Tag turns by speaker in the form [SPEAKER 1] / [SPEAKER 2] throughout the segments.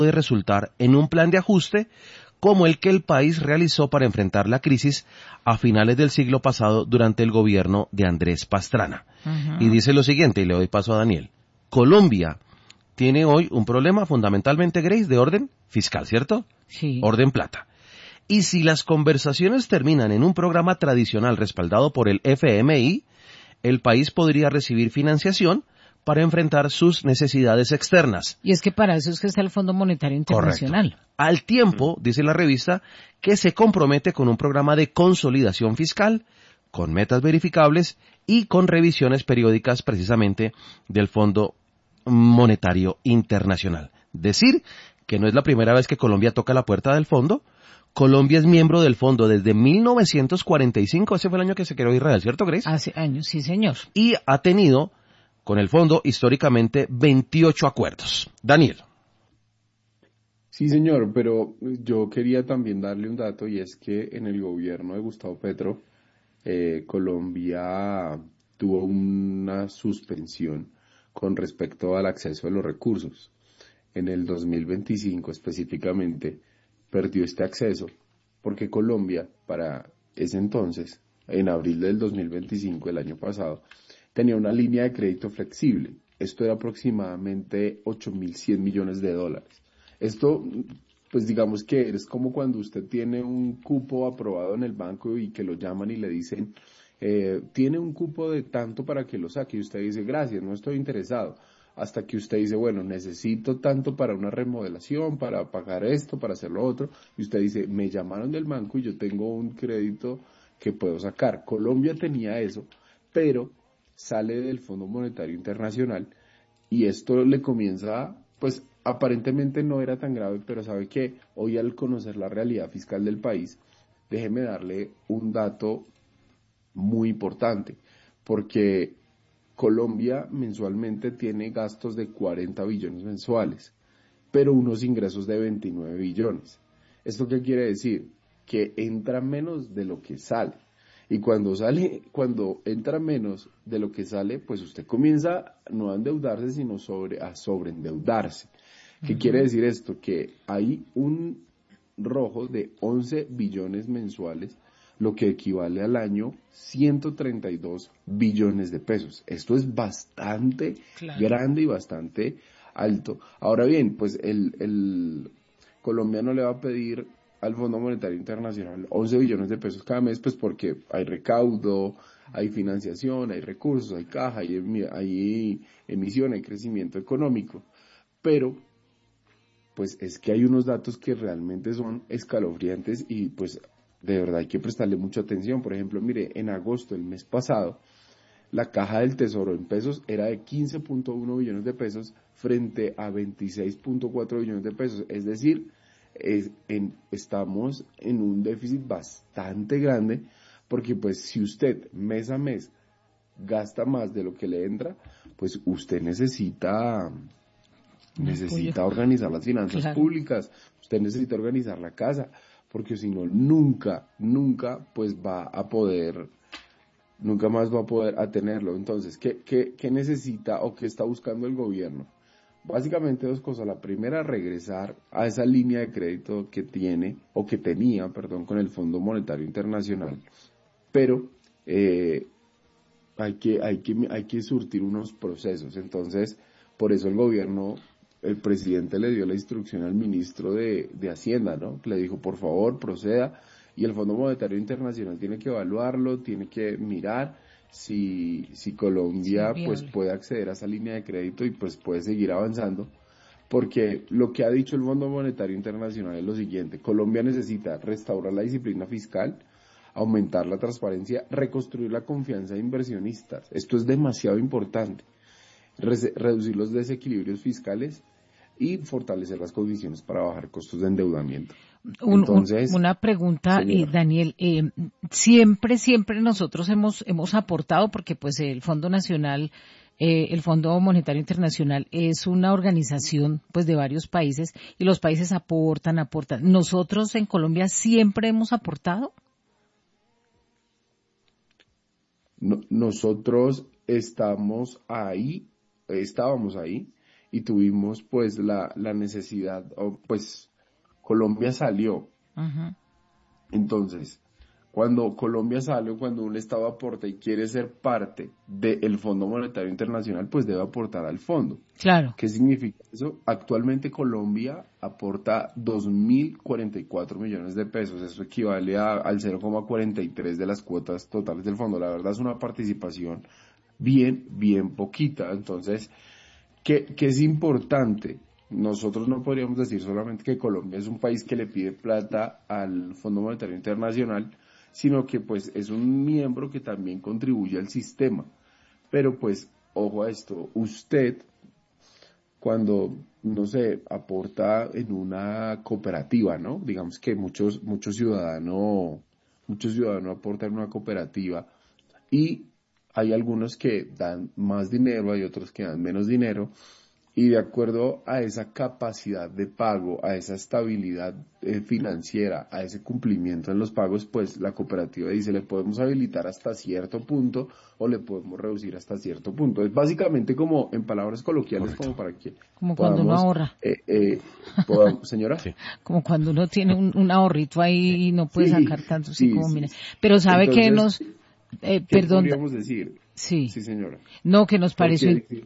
[SPEAKER 1] puede resultar en un plan de ajuste como el que el país realizó para enfrentar la crisis a finales del siglo pasado durante el gobierno de Andrés Pastrana. Y dice lo siguiente, y le doy paso a Daniel. Colombia tiene hoy un problema fundamentalmente, Grace, de orden fiscal, ¿cierto?
[SPEAKER 2] Sí.
[SPEAKER 1] Orden plata. Y si las conversaciones terminan en un programa tradicional respaldado por el FMI, el país podría recibir financiación para enfrentar sus necesidades externas.
[SPEAKER 2] Y es que para eso es que está el Fondo Monetario Internacional.
[SPEAKER 1] Correcto. Al tiempo, dice la revista, que se compromete con un programa de consolidación fiscal, con metas verificables y con revisiones periódicas precisamente del Fondo Monetario Internacional. Decir que no es la primera vez que Colombia toca la puerta del fondo. Colombia es miembro del fondo desde 1945, ese fue el año que se creó Israel, ¿cierto, Grace?
[SPEAKER 2] Hace años, sí, señor.
[SPEAKER 1] Y ha tenido con el fondo históricamente 28 acuerdos. Daniel.
[SPEAKER 3] Sí, señor, pero yo quería también darle un dato y es que en el gobierno de Gustavo Petro, Colombia tuvo una suspensión con respecto al acceso a los recursos. En el 2025 específicamente perdió este acceso porque Colombia para ese entonces, en abril del 2025, el año pasado, tenía una línea de crédito flexible. Esto era aproximadamente 8.100 millones de dólares. Esto, pues digamos que es como cuando usted tiene un cupo aprobado en el banco y que lo llaman y le dicen, tiene un cupo de tanto para que lo saque. Y usted dice, gracias, no estoy interesado. Hasta que usted dice, bueno, necesito tanto para una remodelación, para pagar esto, para hacer lo otro. Y usted dice, me llamaron del banco y yo tengo un crédito que puedo sacar. Colombia tenía eso, pero sale del Fondo Monetario Internacional y esto le comienza, pues aparentemente no era tan grave, pero sabe que hoy al conocer la realidad fiscal del país, déjeme darle un dato muy importante, porque Colombia mensualmente tiene gastos de 40 billones mensuales, pero unos ingresos de 29 billones. ¿Esto qué quiere decir? Que entra menos de lo que sale. Y cuando entra menos de lo que sale, pues usted comienza no a endeudarse, sino a sobreendeudarse. ¿Qué quiere decir esto? Que hay un rojo de 11 billones mensuales, lo que equivale al año 132 billones de pesos. Esto es bastante grande y bastante alto. Ahora bien, pues el colombiano le va a pedir al Fondo Monetario Internacional 11 billones de pesos cada mes, pues porque hay recaudo, hay financiación, hay recursos, hay caja, hay emisión, hay crecimiento económico. Pero, pues es que hay unos datos que realmente son escalofriantes y pues de verdad hay que prestarle mucha atención. Por ejemplo, mire, en agosto, el mes pasado, la caja del tesoro en pesos era de 15.1 billones de pesos frente a 26.4 billones de pesos. Es decir, estamos en un déficit bastante grande porque pues si usted mes a mes gasta más de lo que le entra, pues usted necesita organizar las finanzas públicas, usted necesita organizar la casa, porque si no, nunca pues nunca más va a poder tenerlo. Entonces, ¿qué necesita o qué está buscando el gobierno? Básicamente dos cosas. La primera, regresar a esa línea de crédito que tenía, con el Fondo Monetario Internacional. Pero hay que surtir unos procesos. Entonces, por eso el presidente le dio la instrucción al ministro de Hacienda, ¿no? Le dijo, por favor, proceda. Y el Fondo Monetario Internacional tiene que evaluarlo, tiene que mirar si Colombia pues puede acceder a esa línea de crédito y pues puede seguir avanzando, porque lo que ha dicho el Fondo Monetario Internacional es lo siguiente: Colombia necesita restaurar la disciplina fiscal, aumentar la transparencia, reconstruir la confianza de inversionistas. Esto es demasiado importante. Reducir los desequilibrios fiscales y fortalecer las condiciones para bajar costos de endeudamiento. Entonces,
[SPEAKER 2] una pregunta, Daniel, siempre nosotros hemos aportado, porque pues el Fondo Nacional, el Fondo Monetario Internacional es una organización pues de varios países y los países aportan. ¿Nosotros en Colombia siempre hemos aportado?
[SPEAKER 3] Nosotros estábamos ahí y tuvimos pues la necesidad, o pues Colombia salió.
[SPEAKER 2] Ujú.
[SPEAKER 3] Entonces, cuando Colombia sale o cuando un Estado aporta y quiere ser parte del Fondo Monetario Internacional, pues debe aportar al fondo.
[SPEAKER 2] Claro.
[SPEAKER 3] ¿Qué significa eso? Actualmente Colombia aporta 2.044 millones de pesos. Eso equivale al 0,43 de las cuotas totales del fondo. La verdad es una participación bien poquita. Entonces, ¿qué es importante? Nosotros no podríamos decir solamente que Colombia es un país que le pide plata al Fondo Monetario Internacional, sino que pues es un miembro que también contribuye al sistema. Pero pues, ojo a esto, usted cuando, no sé, aporta en una cooperativa, ¿no? Digamos que muchos ciudadanos aportan en una cooperativa y hay algunos que dan más dinero, hay otros que dan menos dinero, y de acuerdo a esa capacidad de pago, a esa estabilidad financiera, a ese cumplimiento en los pagos, pues la cooperativa dice, le podemos habilitar hasta cierto punto o le podemos reducir hasta cierto punto. Es básicamente como, en palabras coloquiales,
[SPEAKER 1] Correcto.
[SPEAKER 3] como para que
[SPEAKER 2] Como cuando uno ahorra.
[SPEAKER 3] señora.
[SPEAKER 1] Sí.
[SPEAKER 2] Como cuando uno tiene un ahorrito ahí y no puede
[SPEAKER 3] Sí,
[SPEAKER 2] sacar tanto, sí, como
[SPEAKER 3] sí.
[SPEAKER 2] mira. Pero sabe que
[SPEAKER 3] Entonces, ¿qué
[SPEAKER 2] perdón,
[SPEAKER 3] podríamos decir?
[SPEAKER 2] sí,
[SPEAKER 3] Sí, señora.
[SPEAKER 2] no, que nos pareció,
[SPEAKER 3] Porque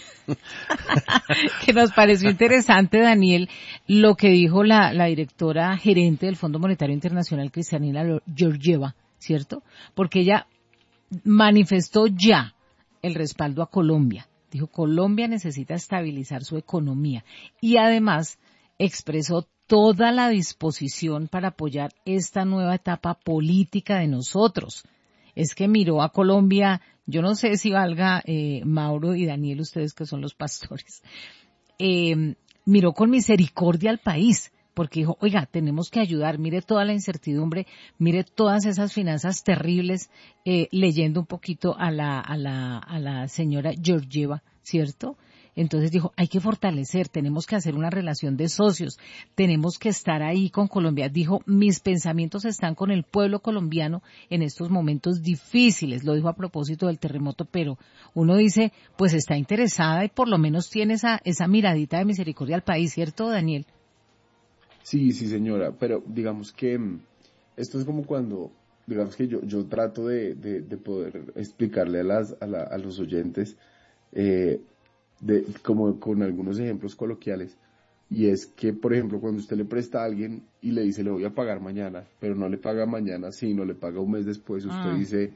[SPEAKER 2] que nos pareció interesante, Daniel, lo que dijo la directora gerente del Fondo Monetario Internacional, Kristalina Georgieva, ¿cierto? Porque ella manifestó ya el respaldo a Colombia. Dijo, Colombia necesita estabilizar su economía y además expresó toda la disposición para apoyar esta nueva etapa política de nosotros. Es que miró a Colombia, yo no sé si valga Mauro y Daniel, ustedes que son los pastores, miró con misericordia al país, porque dijo, oiga, tenemos que ayudar, mire toda la incertidumbre, mire todas esas finanzas terribles, leyendo un poquito a la señora Georgieva, ¿cierto? Entonces dijo, hay que fortalecer, tenemos que hacer una relación de socios, tenemos que estar ahí con Colombia. Dijo, mis pensamientos están con el pueblo colombiano en estos momentos difíciles. Lo dijo a propósito del terremoto, pero uno dice, pues está interesada y por lo menos tiene esa miradita de misericordia al país, ¿cierto, Daniel?
[SPEAKER 3] sí, señora, pero digamos que esto es como cuando, digamos que yo trato de poder explicarle a los oyentes, como con algunos ejemplos coloquiales, y es que, por ejemplo, cuando usted le presta a alguien y le dice, le voy a pagar mañana, pero no le paga mañana, sino le paga un mes después, usted dice,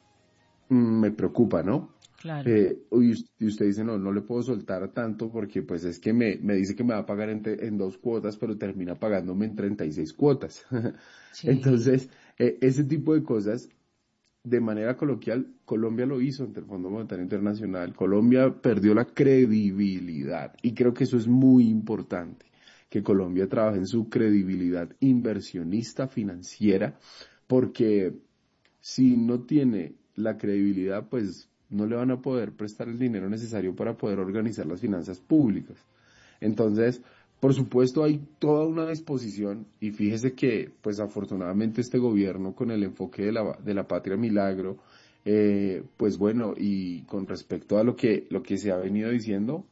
[SPEAKER 3] me preocupa, ¿no?
[SPEAKER 2] Claro.
[SPEAKER 3] Y usted dice, no le puedo soltar tanto porque pues es que me dice que me va a pagar en 2 cuotas, pero termina pagándome en 36 cuotas.
[SPEAKER 2] Sí.
[SPEAKER 3] Entonces, ese tipo de cosas, de manera coloquial, Colombia lo hizo ante el Fondo Monetario Internacional. Colombia perdió la credibilidad y creo que eso es muy importante, que Colombia trabaje en su credibilidad inversionista financiera, porque si no tiene la credibilidad, pues no le van a poder prestar el dinero necesario para poder organizar las finanzas públicas. Entonces, por supuesto, hay toda una disposición y fíjese que, pues afortunadamente este gobierno con el enfoque de la Patria Milagro, pues bueno, y con respecto a lo que se ha venido diciendo,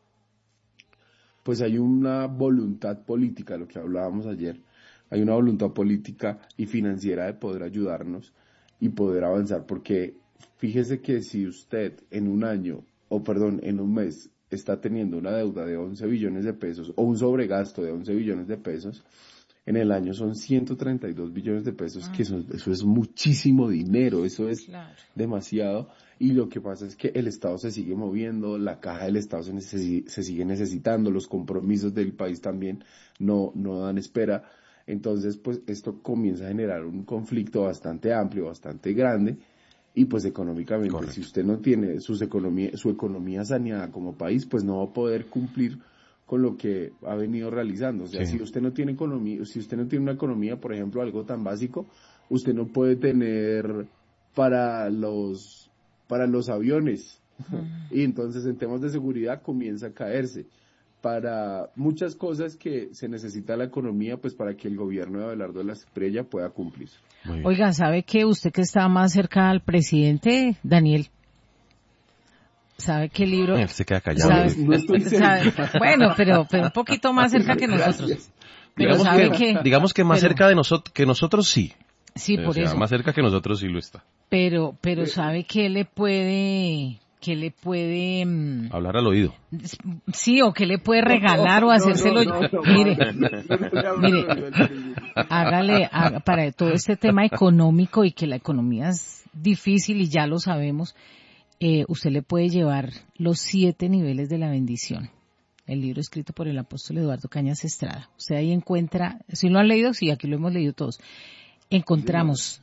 [SPEAKER 3] pues hay una voluntad política, lo que hablábamos ayer, hay una voluntad política y financiera de poder ayudarnos y poder avanzar, porque fíjese que si usted en un año, o perdón, en un mes, está teniendo una deuda de 11 billones de pesos o un sobregasto de 11 billones de pesos, en el año son 132 billones de pesos, eso es muchísimo dinero, eso es
[SPEAKER 2] Claro.
[SPEAKER 3] demasiado. Y lo que pasa es que el Estado se sigue moviendo, la caja del Estado se sigue necesitando, los compromisos del país también no dan espera. Entonces, pues esto comienza a generar un conflicto bastante amplio, bastante grande. Y pues económicamente, si
[SPEAKER 1] Correcto.
[SPEAKER 3] usted no tiene su economía saneada como país, pues no va a poder cumplir con lo que ha venido realizando. O sea,
[SPEAKER 1] Sí.
[SPEAKER 3] si usted no tiene economía, si usted no tiene una economía, por ejemplo, algo tan básico, usted no puede tener para los aviones. Y entonces en temas de seguridad comienza a caerse. Para muchas cosas que se necesita la economía, pues para que el gobierno de Abelardo de la Espriella pueda cumplir.
[SPEAKER 1] Muy bien.
[SPEAKER 2] Oiga, ¿sabe que usted que está más cerca al presidente, Daniel? ¿Sabe qué libro?
[SPEAKER 1] Él se queda callado.
[SPEAKER 3] No estoy cerca.
[SPEAKER 2] Bueno, pero un poquito más cerca que nosotros.
[SPEAKER 3] Gracias.
[SPEAKER 2] Pero ¿sabe qué?
[SPEAKER 1] Digamos que más
[SPEAKER 2] Pero-
[SPEAKER 1] cerca de que nosotros sí.
[SPEAKER 2] Sí,
[SPEAKER 1] O
[SPEAKER 2] por
[SPEAKER 1] sea,
[SPEAKER 2] eso.
[SPEAKER 1] más cerca que nosotros sí lo está.
[SPEAKER 2] Pero ¿sabe qué le puede,
[SPEAKER 1] Hablar al oído.
[SPEAKER 2] sí, o qué le puede regalar o hacérselo? Mire, mire, para todo este tema económico y que la economía es difícil y ya lo sabemos, usted le puede llevar los 7 niveles de la bendición. El libro escrito por el apóstol Eduardo Cañas Estrada. Usted ahí encuentra, si lo han leído, sí, aquí lo hemos leído todos. Encontramos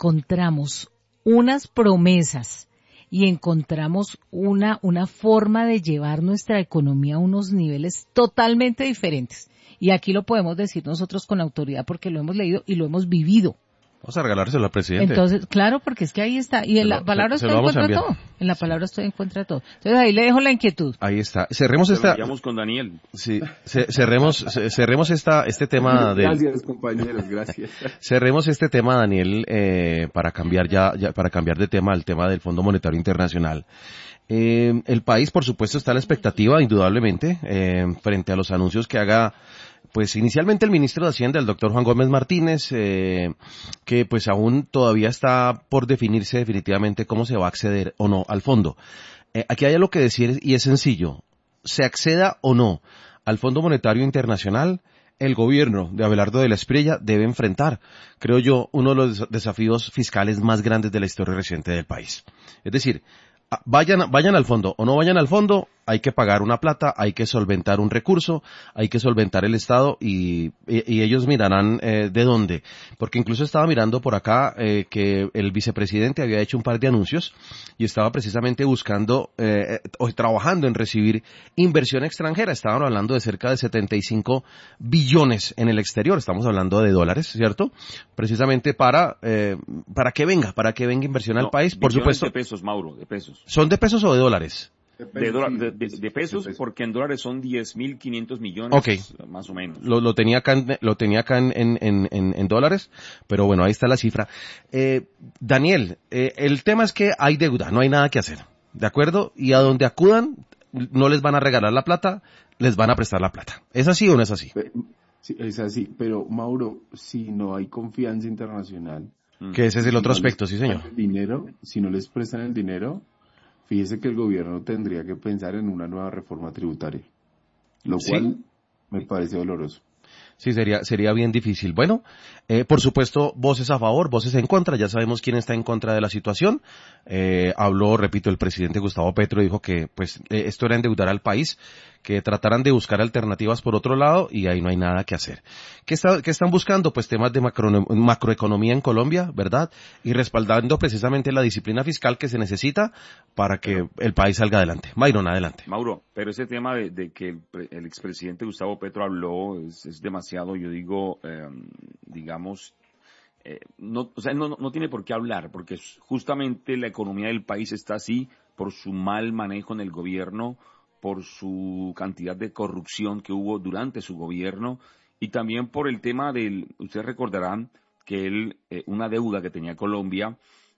[SPEAKER 2] unas promesas y encontramos una forma de llevar nuestra economía a unos niveles totalmente diferentes. Y aquí lo podemos decir nosotros con autoridad porque lo hemos leído y lo hemos vivido.
[SPEAKER 1] Vamos a regalárselo al presidente.
[SPEAKER 2] Entonces, claro, porque es que ahí está. Y en la palabra usted encuentra todo. En la palabra usted encuentra todo. Entonces ahí le dejo la inquietud.
[SPEAKER 1] Ahí está. Cerremos esta.
[SPEAKER 4] Con Daniel.
[SPEAKER 1] Sí, cerremos este tema del.
[SPEAKER 3] Gracias, compañeros, gracias.
[SPEAKER 1] Cerremos este tema, Daniel, para cambiar para cambiar de tema al tema del Fondo Monetario Internacional. El país, por supuesto, está a la expectativa, indudablemente, frente a los anuncios que haga, pues inicialmente el ministro de Hacienda, el doctor Juan Gómez Martínez, que pues aún todavía está por definirse definitivamente cómo se va a acceder o no al fondo. Aquí hay algo que decir y es sencillo. Se acceda o no al Fondo Monetario Internacional, el gobierno de Abelardo de la Espriella debe enfrentar, creo yo, uno de los desafíos fiscales más grandes de la historia reciente del país. Es decir, vayan al fondo o no vayan al fondo, hay que pagar una plata, hay que solventar un recurso, hay que solventar el Estado y ellos mirarán de dónde. Porque incluso estaba mirando por acá que el vicepresidente había hecho un par de anuncios y estaba precisamente buscando o trabajando en recibir inversión extranjera. Estaban hablando de cerca de 75 billones en el exterior, estamos hablando de dólares, ¿cierto? Precisamente para que venga inversión al país, por supuesto.
[SPEAKER 4] De pesos, Mauro, de pesos.
[SPEAKER 1] ¿Son de pesos o de dólares?
[SPEAKER 4] De pesos, porque en dólares son 10.500 millones,
[SPEAKER 1] okay,
[SPEAKER 4] más o menos.
[SPEAKER 1] Lo tenía acá en dólares, pero bueno, ahí está la cifra. Daniel, el tema es que hay deuda, no hay nada que hacer, ¿de acuerdo? Y a donde acudan, no les van a regalar la plata, les van a prestar la plata. ¿Es así o no es así?
[SPEAKER 3] Sí, es así, pero Mauro, si no hay confianza internacional...
[SPEAKER 1] Que ese es el otro aspecto, sí señor.
[SPEAKER 3] Si no les prestan el dinero, fíjese que el gobierno tendría que pensar en una nueva reforma tributaria, lo cual me parece doloroso.
[SPEAKER 1] Sí, sería bien difícil. Bueno, por supuesto, voces a favor, voces en contra. Ya sabemos quién está en contra de la situación. Habló, repito, el presidente Gustavo Petro, dijo que pues esto era endeudar al país, que trataran de buscar alternativas por otro lado y ahí no hay nada que hacer. ¿Qué están buscando? Pues temas de macroeconomía en Colombia, ¿verdad? Y respaldando precisamente la disciplina fiscal que se necesita para que el país salga adelante. Byron, adelante.
[SPEAKER 4] Mauro, pero ese tema de que el expresidente Gustavo Petro habló es demasiado, yo digo, digamos, no tiene por qué hablar, porque justamente la economía del país está así por su mal manejo en el gobierno, por su cantidad de corrupción que hubo durante su gobierno y también por el tema ustedes recordarán que una deuda que tenía Colombia,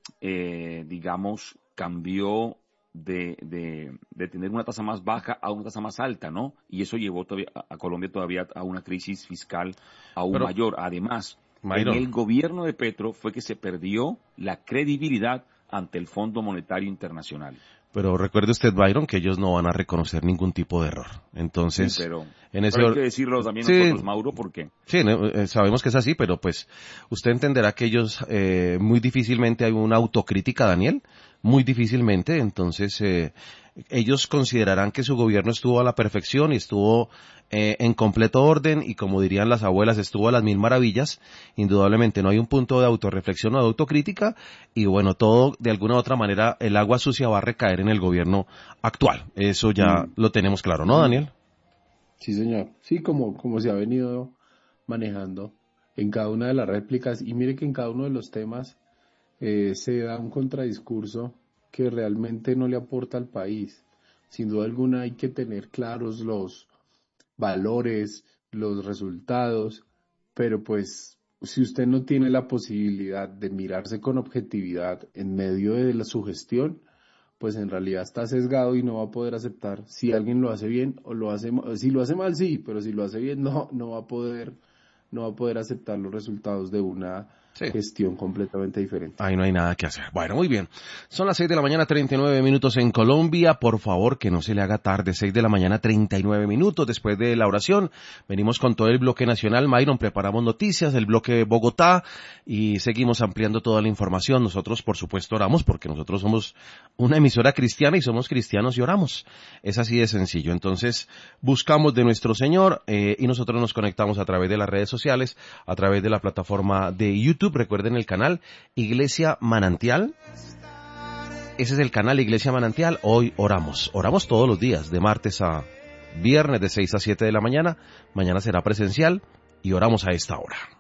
[SPEAKER 4] digamos, cambió de tener una tasa más baja a una tasa más alta, ¿no? Y eso llevó a Colombia todavía a una crisis fiscal aún mayor. Además, en el gobierno de Petro fue que se perdió la credibilidad ante el Fondo Monetario Internacional.
[SPEAKER 1] Pero recuerde usted, Byron, que ellos no van a reconocer ningún tipo de error. Entonces,
[SPEAKER 4] sí, pero hay que decirlo también nosotros, Mauro, ¿por qué?
[SPEAKER 1] Sí, sabemos que es así, pero pues usted entenderá que ellos muy difícilmente hay una autocrítica, Daniel, muy difícilmente. Entonces, ellos considerarán que su gobierno estuvo a la perfección y estuvo en completo orden y, como dirían las abuelas, estuvo a las mil maravillas. Indudablemente no hay un punto de autorreflexión o de autocrítica y bueno, todo de alguna u otra manera el agua sucia va a recaer en el gobierno actual. Eso ya lo tenemos claro, ¿no, Daniel?
[SPEAKER 3] Sí, señor. Sí, como se ha venido manejando en cada una de las réplicas y mire que en cada uno de los temas se da un contradiscurso que realmente no le aporta al país. Sin duda alguna hay que tener claros los valores, los resultados, pero pues si usted no tiene la posibilidad de mirarse con objetividad en medio de su gestión, pues en realidad está sesgado y no va a poder aceptar si alguien lo hace bien o lo hace mal. Si lo hace mal, sí, pero si lo hace bien, no va a poder aceptar los resultados de una gestión completamente diferente.
[SPEAKER 1] Ahí no hay nada que hacer. Bueno, muy bien. Son las 6 de la mañana, 39 minutos en Colombia. Por favor, que no se le haga tarde. 6 de la mañana, 39 minutos. Después de la oración, venimos con todo el bloque nacional. Myron, preparamos noticias, el bloque Bogotá, y seguimos ampliando toda la información. Nosotros, por supuesto, oramos, porque nosotros somos una emisora cristiana y somos cristianos y oramos. Es así de sencillo. Entonces, buscamos de nuestro Señor, y nosotros nos conectamos a través de las redes sociales, a través de la plataforma de YouTube. Recuerden el canal Iglesia Manantial. Ese es el canal Iglesia Manantial. Hoy oramos todos los días, de martes a viernes, de 6 a 7 de la mañana. Mañana será presencial y oramos a esta hora.